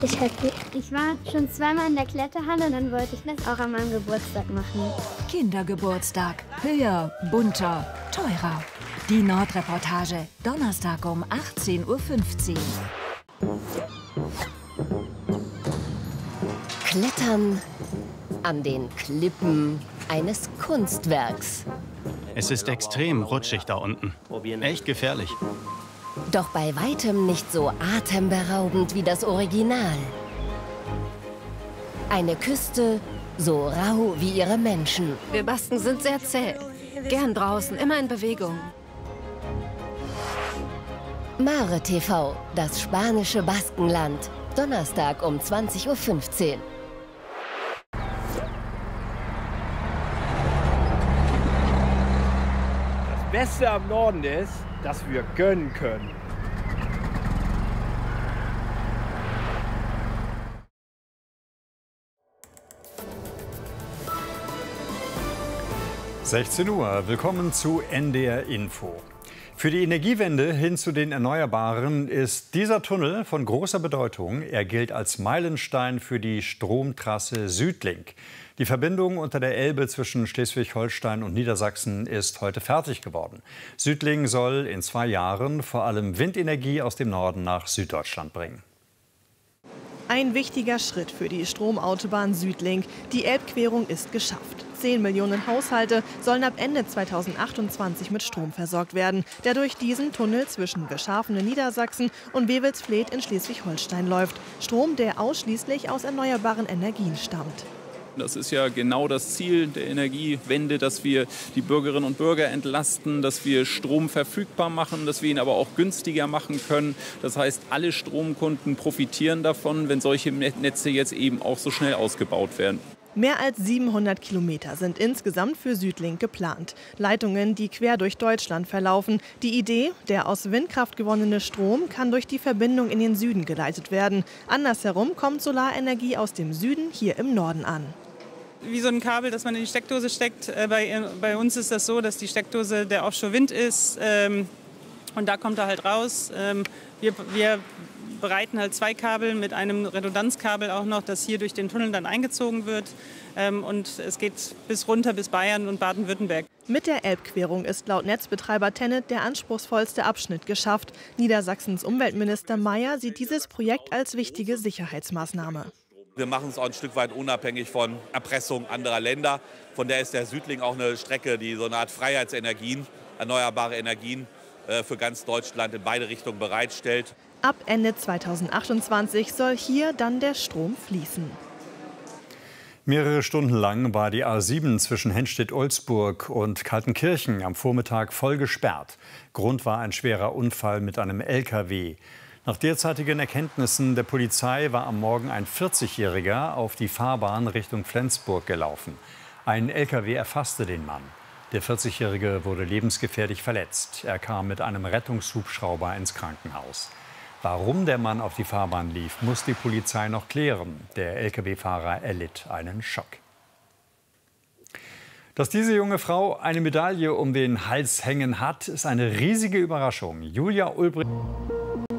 Ich happy. Ich war schon zweimal in der Kletterhalle und dann wollte ich das auch an meinem Geburtstag machen. Kindergeburtstag. Höher, bunter, teurer. Die Nordreportage. Donnerstag um 18:15 Uhr. Klettern an den Klippen eines Kunstwerks. Es ist extrem rutschig da unten. Echt gefährlich. Doch bei weitem nicht so atemberaubend wie das Original. Eine Küste so rau wie ihre Menschen. Wir Basken sind sehr zäh. Gern draußen, immer in Bewegung. Mare TV, das spanische Baskenland. Donnerstag um 20:15 Uhr. Das Beste am Norden ist, dass wir gönnen können. (16 Uhr). Willkommen zu NDR Info. Für die Energiewende hin zu den Erneuerbaren ist dieser Tunnel von großer Bedeutung. Er gilt als Meilenstein für die Stromtrasse Südlink. Die Verbindung unter der Elbe zwischen Schleswig-Holstein und Niedersachsen ist heute fertig geworden. Südlink soll in 2 Jahren vor allem Windenergie aus dem Norden nach Süddeutschland bringen. Ein wichtiger Schritt für die Stromautobahn Südlink. Die Elbquerung ist geschafft. 10 Millionen Haushalte sollen ab Ende 2028 mit Strom versorgt werden, der durch diesen Tunnel zwischen Geschafene in Niedersachsen und Wewelsfleth in Schleswig-Holstein läuft. Strom, der ausschließlich aus erneuerbaren Energien stammt. Das ist ja genau das Ziel der Energiewende, dass wir die Bürgerinnen und Bürger entlasten, dass wir Strom verfügbar machen, dass wir ihn aber auch günstiger machen können. Das heißt, alle Stromkunden profitieren davon, wenn solche Netze jetzt eben auch so schnell ausgebaut werden. Mehr als 700 Kilometer sind insgesamt für Südlink geplant. Leitungen, die quer durch Deutschland verlaufen. Die Idee, der aus Windkraft gewonnene Strom kann durch die Verbindung in den Süden geleitet werden. Andersherum kommt Solarenergie aus dem Süden hier im Norden an. Wie so ein Kabel, das man in die Steckdose steckt. Bei uns ist das so, dass die Steckdose der Offshore-Wind ist und da kommt er halt raus. Wir bereiten halt 2 Kabel mit einem Redundanzkabel auch noch, das hier durch den Tunnel dann eingezogen wird. Und es geht bis runter bis Bayern und Baden-Württemberg. Mit der Elbquerung ist laut Netzbetreiber TenneT der anspruchsvollste Abschnitt geschafft. Niedersachsens Umweltminister Mayer sieht dieses Projekt als wichtige Sicherheitsmaßnahme. Wir machen es auch ein Stück weit unabhängig von Erpressung anderer Länder. Von der ist der Südlink auch eine Strecke, die so eine Art Freiheitsenergien, erneuerbare Energien für ganz Deutschland in beide Richtungen bereitstellt. Ab Ende 2028 soll hier dann der Strom fließen. Mehrere Stunden lang war die A7 zwischen Henstedt-Olsburg und Kaltenkirchen am Vormittag voll gesperrt. Grund war ein schwerer Unfall mit einem LKW. Nach derzeitigen Erkenntnissen der Polizei war am Morgen ein 40-Jähriger auf die Fahrbahn Richtung Flensburg gelaufen. Ein LKW erfasste den Mann. Der 40-Jährige wurde lebensgefährlich verletzt. Er kam mit einem Rettungshubschrauber ins Krankenhaus. Warum der Mann auf die Fahrbahn lief, muss die Polizei noch klären. Der LKW-Fahrer erlitt einen Schock. Dass diese junge Frau eine Medaille um den Hals hängen hat, ist eine riesige Überraschung. Julia Ulbricht